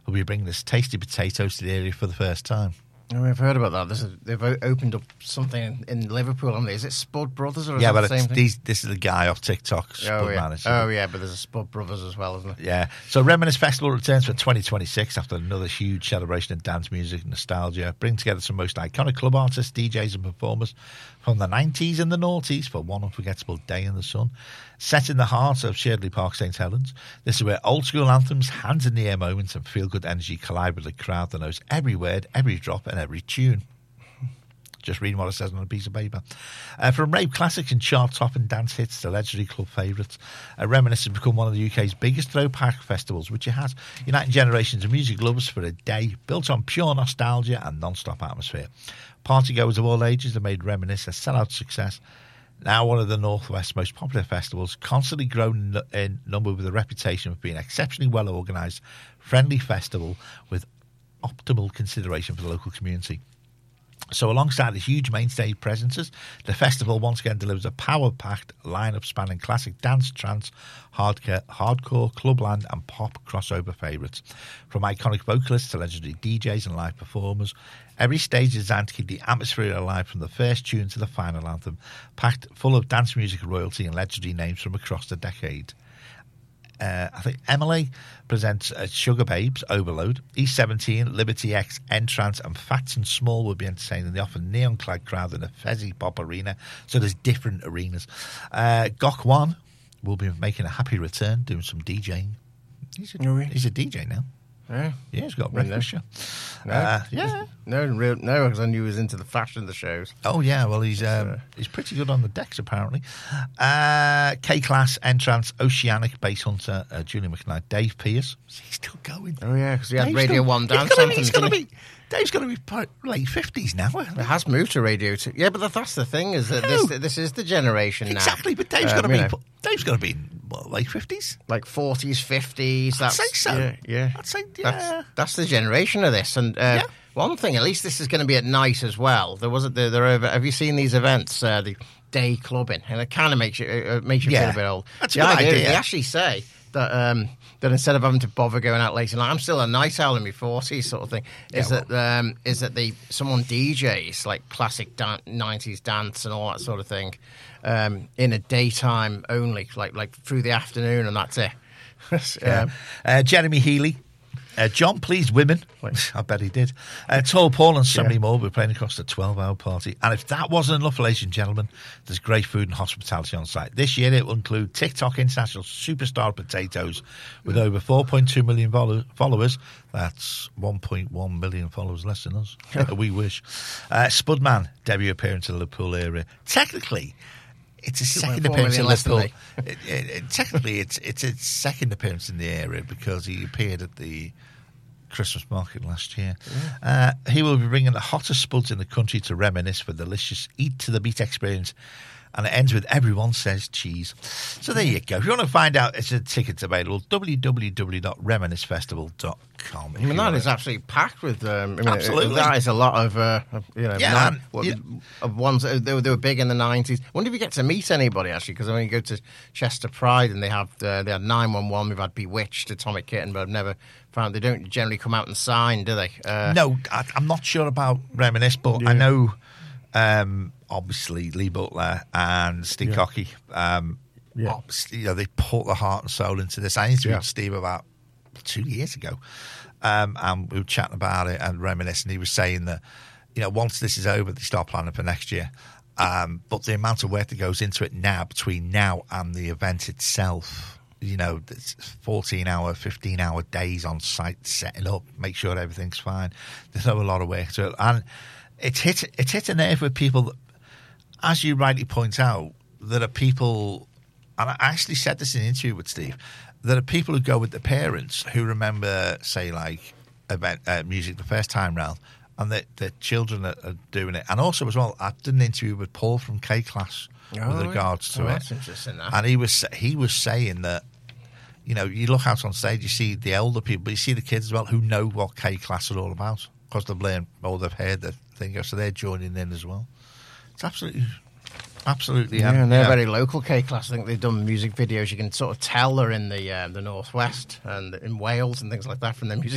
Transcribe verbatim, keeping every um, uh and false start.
will be bringing us tasty potatoes to the area for the first time. Oh, I've heard about that. This is, they've o- opened up something in, in Liverpool, haven't they? Is it Spud Brothers or is Yeah, that but the same it's, thing? these, this is the guy off TikTok, Spud Oh, yeah. Manager. Oh, yeah, but there's a Spud Brothers as well, isn't there? Yeah. So Reminisce Festival returns for twenty twenty-six after another huge celebration of dance music and nostalgia. Bring together some most iconic club artists, D Js and performers from the nineties and the noughties for one unforgettable day in the sun. Set in the heart of Sherdley Park, St Helens, this is where old school anthems, hands in the air moments and feel-good energy collide with a crowd that knows every word, every drop and every tune. Just reading what it says on a piece of paper. Uh, from rave classics and chart-topping dance hits to legendary club favourites, uh, Reminisce has become one of the U K's biggest throwback festivals, which it has, uniting generations of music lovers for a day, built on pure nostalgia and non-stop atmosphere. Partygoers of all ages have made Reminisce a sellout success. Now one of the Northwest's most popular festivals, constantly grown in, in number with a reputation of being an exceptionally well-organised, friendly festival with optimal consideration for the local community. So alongside the huge mainstay presences, the festival once again delivers a power-packed lineup spanning classic dance, trance, hardcore, hardcore, clubland and pop crossover favourites. From iconic vocalists to legendary D Js and live performers, every stage is designed to keep the atmosphere alive from the first tune to the final anthem, packed full of dance music royalty and legendary names from across the decade. Uh, I think Emily presents uh, Sugar Babes, Overload, E seventeen, Liberty X, Entrance, and Fats and Small will be entertaining the often neon-clad crowd in a Fezzy Pop arena. So there's different arenas. Uh, Gok One will be making a happy return, doing some DJing. He's a, Oh, really? he's a D J now. Yeah. Yeah, he's got a Well, breakfast no. show. No. Uh, yeah. No, real, no, because I knew he was into the fashion of the shows. Oh, yeah, well, he's um, uh, he's pretty good on the decks, apparently. Uh, K-Class, Entrance, Oceanic, Bass Hunter, uh, Julie McKnight, Dave Pierce. He's still going. Oh, yeah, because he had Dave's Radio gonna- one he's dance gonna be- anthems, He's going to didn't be... Dave's going to be pro- late fifties now. It has moved to Radio two. Yeah, but that's the thing, is that No. this this is the generation now. Exactly, but Dave's Um, going to you be... know, Dave's going to be in, what, late fifties? like forties, fifties. I'd That's, say so. Yeah, yeah. I'd say, yeah. That's, that's the generation of this. And uh, Yeah. one thing, at least this is going to be at night as well. There wasn't. There, there over, have you seen these events? Uh, the day clubbing, and it kind of makes you uh, makes you Yeah. feel a bit old. That's a the good idea, idea. They actually say that um, that instead of having to bother going out late, and I'm still a night owl in my forties, sort of thing. Is Yeah, that um, is that they someone D Js like classic dan- nineties dance and all that sort of thing um, in a daytime only, like like through the afternoon, and that's it. Yeah. um, Uh, Jeremy Healy. Uh, John pleased women. I bet he did. Uh, Tall Paul and so Yeah. many more will be playing across the twelve-hour party. And if that wasn't enough, ladies and gentlemen, there's great food and hospitality on site. This year it will include TikTok international superstar potatoes with over four point two million follow- followers. That's one point one million followers less than us. We wish. Uh, Spudman, debut appearance in the Liverpool area. Technically, it's a second four appearance in million less than Liverpool. It, it, it, technically, it's it's its second appearance in the area because he appeared at the Christmas market last year. Uh, he will be bringing the hottest spuds in the country to reminisce for delicious eat to the beat experience. And it ends with everyone says cheese. So there you go. If you want to find out, it's a tickets available. w w w dot reminisce festival dot com. I mean, that is absolutely packed with. Um, I mean, Absolutely. that is a lot of, uh, of, you know, Yeah, nine- and- what, yeah. of ones that they were, they were big in the nineties. I wonder if you get to meet anybody actually, because when you go to Chester Pride and they have uh, they had nine one one, we've had Bewitched, Atomic Kitten, but I've never found they don't generally come out and sign, do they? Uh, No, I, I'm not sure about Reminisce, but Yeah. I know, um, obviously, Lee Butler and Steve Yeah. Cocky, um, Yeah. obviously, you know, they put their heart and soul into this. I interviewed Yeah. Steve about two years ago, um, and we were chatting about it and reminiscing. He was saying that, you know, once this is over, they start planning for next year. Um, but the amount of work that goes into it now, between now and the event itself, you know, it's fourteen hour, fifteen hour days on site, setting up, make sure everything's fine. There's a lot of work to it. And it's hit, it's hit a nerve with people that, as you rightly point out, there are people, and I actually said this in an interview with Steve, there are people who go with the parents who remember, say, like, event, uh, music the first time round, and the, the children are, are doing it. And also, as well, I did an interview with Paul from K-Class Oh, with regards to oh, it. that's interesting, that. And he was he was saying that, you know, you look out on stage, you see the older people, but you see the kids as well who know what K-Class are all about because they've learned or they've heard the thing, so they're joining in as well. It's absolutely, absolutely. Yeah, um, and they're yeah. very local K-Class. I think they've done music videos. You can sort of tell they're in the uh, the northwest and in Wales and things like that from their music